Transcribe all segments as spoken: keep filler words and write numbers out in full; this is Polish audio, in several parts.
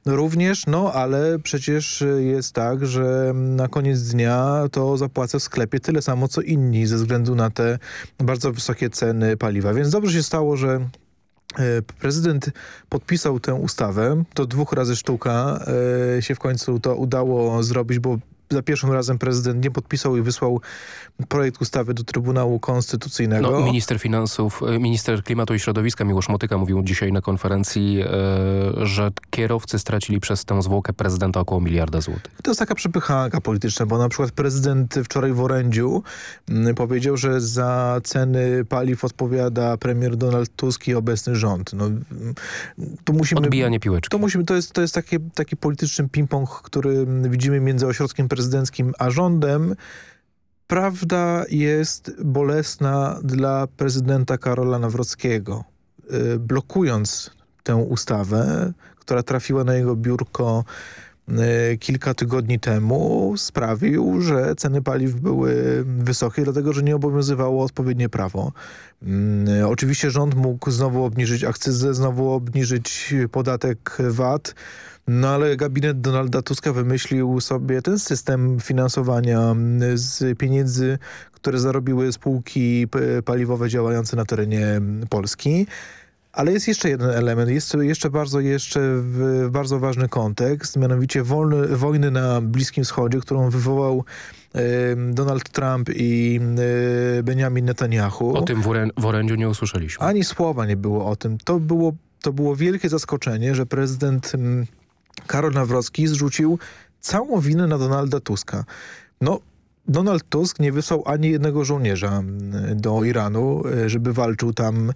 Również, no ale przecież jest tak, że na koniec dnia to zapłacę w sklepie tyle samo co inni ze względu na te bardzo wysokie ceny paliwa. Więc dobrze się stało, że prezydent podpisał tę ustawę. To dwóch razy sztuka się w końcu to udało zrobić, bo za pierwszym razem prezydent nie podpisał i wysłał projekt ustawy do Trybunału Konstytucyjnego. No, minister finansów, minister klimatu i środowiska Miłosz Motyka mówił dzisiaj na konferencji, e, że kierowcy stracili przez tę zwłokę prezydenta około miliarda złotych. To jest taka przepychanka polityczna, bo na przykład prezydent wczoraj w orędziu m, powiedział, że za ceny paliw odpowiada premier Donald Tusk i obecny rząd. No, tu musimy, Odbijanie piłeczki. To, musimy, to jest, to jest taki, taki polityczny ping-pong, który widzimy między ośrodkiem prezydenckim a rządem. Prawda jest bolesna dla prezydenta Karola Nawrockiego. Yy, blokując tę ustawę, która trafiła na jego biurko yy, kilka tygodni temu, sprawił, że ceny paliw były wysokie, dlatego że nie obowiązywało odpowiednie prawo. Yy, oczywiście rząd mógł znowu obniżyć akcyzę, znowu obniżyć podatek V A T, no ale gabinet Donalda Tuska wymyślił sobie ten system finansowania z pieniędzy, które zarobiły spółki paliwowe działające na terenie Polski. Ale jest jeszcze jeden element, jest jeszcze bardzo, jeszcze w, bardzo ważny kontekst, mianowicie wolny, wojny na Bliskim Wschodzie, którą wywołał y, Donald Trump i y, Benjamin Netanyahu. O tym w, orę, w orędziu nie usłyszeliśmy. Ani słowa nie było o tym. To było, to było wielkie zaskoczenie, że prezydent y, Karol Nawrocki zrzucił całą winę na Donalda Tuska. No, Donald Tusk nie wysłał ani jednego żołnierza do Iranu, żeby walczył tam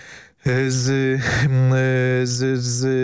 z, z,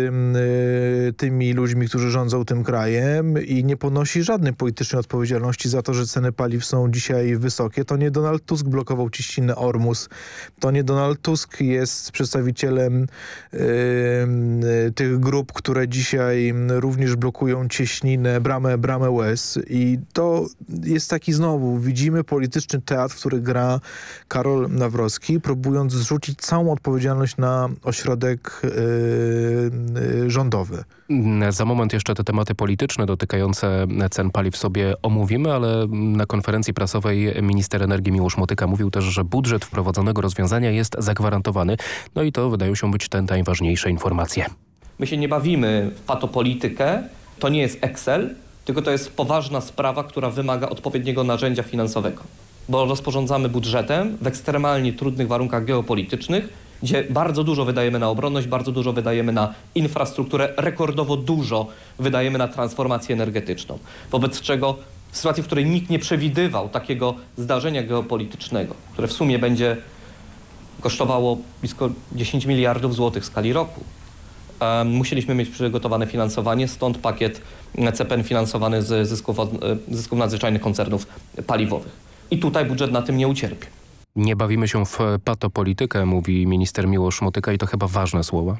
z tymi ludźmi, którzy rządzą tym krajem i nie ponosi żadnej politycznej odpowiedzialności za to, że ceny paliw są dzisiaj wysokie. To nie Donald Tusk blokował cieśninę Ormus. To nie Donald Tusk jest przedstawicielem y, y, tych grup, które dzisiaj również blokują cieśninę, bramę, bramę Łez. I to jest taki znowu, widzimy polityczny teatr, w który gra Karol Nawrocki, próbując zrzucić całą odpowiedzialność na ośrodek yy, yy, rządowy. Za moment jeszcze te tematy polityczne dotykające cen paliw sobie omówimy, ale na konferencji prasowej minister energii Miłosz Motyka mówił też, że budżet wprowadzonego rozwiązania jest zagwarantowany. No i to wydają się być te najważniejsze informacje. My się nie bawimy w patopolitykę, to nie jest Excel, tylko to jest poważna sprawa, która wymaga odpowiedniego narzędzia finansowego. Bo rozporządzamy budżetem w ekstremalnie trudnych warunkach geopolitycznych, gdzie bardzo dużo wydajemy na obronność, bardzo dużo wydajemy na infrastrukturę, rekordowo dużo wydajemy na transformację energetyczną. Wobec czego w sytuacji, w której nikt nie przewidywał takiego zdarzenia geopolitycznego, które w sumie będzie kosztowało blisko dziesięć miliardów złotych w skali roku, um, musieliśmy mieć przygotowane finansowanie, stąd pakiet C P N finansowany z zysków, zysków nadzwyczajnych koncernów paliwowych. I tutaj budżet na tym nie ucierpi. Nie bawimy się w patopolitykę, mówi minister Miłosz Motyka i to chyba ważne słowa.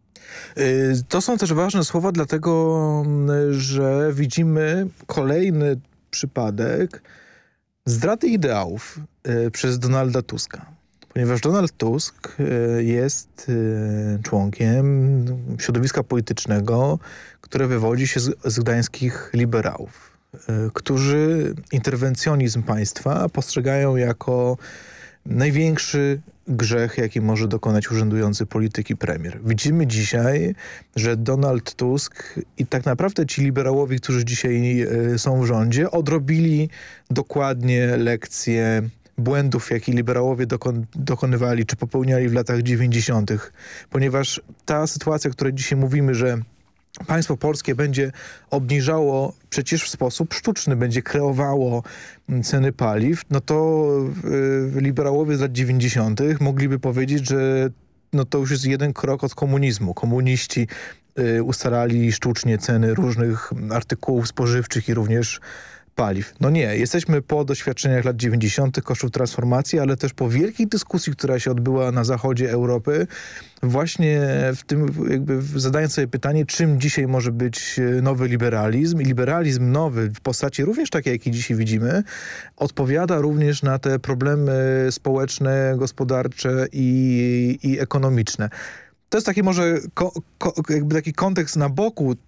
To są też ważne słowa, dlatego że widzimy kolejny przypadek zdrady ideałów przez Donalda Tuska. Ponieważ Donald Tusk jest członkiem środowiska politycznego, które wywodzi się z, z gdańskich liberałów, którzy interwencjonizm państwa postrzegają jako największy grzech, jaki może dokonać urzędujący polityk i premier. Widzimy dzisiaj, że Donald Tusk i tak naprawdę ci liberałowie, którzy dzisiaj y, są w rządzie, odrobili dokładnie lekcje błędów, jakie liberałowie dokon dokonywali czy popełniali w latach dziewięćdziesiątych. Ponieważ ta sytuacja, o której dzisiaj mówimy, że państwo polskie będzie obniżało przecież w sposób sztuczny, będzie kreowało ceny paliw, no to y, liberałowie z lat dziewięćdziesiątych mogliby powiedzieć, że no to już jest jeden krok od komunizmu. Komuniści y, ustalali sztucznie ceny różnych artykułów spożywczych i również paliw. No nie, jesteśmy po doświadczeniach lat dziewięćdziesiątych, kosztów transformacji, ale też po wielkiej dyskusji, która się odbyła na zachodzie Europy, właśnie w tym jakby zadając sobie pytanie, czym dzisiaj może być nowy liberalizm. I liberalizm nowy w postaci również takiej, jakiej dzisiaj widzimy, odpowiada również na te problemy społeczne, gospodarcze i, i ekonomiczne. To jest taki może ko, ko, jakby taki kontekst na boku